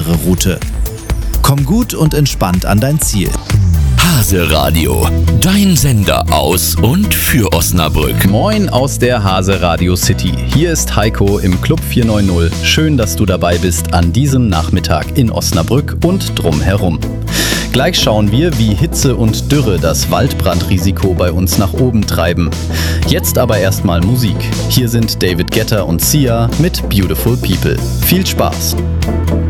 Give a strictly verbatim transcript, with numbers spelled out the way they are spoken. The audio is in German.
Route. Komm gut und entspannt an dein Ziel. Hase Radio, dein Sender aus und für Osnabrück. Moin aus der Hase Radio City. Hier ist Heiko im Club vier neun null. Schön, dass du dabei bist an diesem Nachmittag in Osnabrück und drumherum. Gleich schauen wir, wie Hitze und Dürre das Waldbrandrisiko bei uns nach oben treiben. Jetzt aber erstmal Musik. Hier sind David Guetta und Sia mit Beautiful People. Viel Spaß!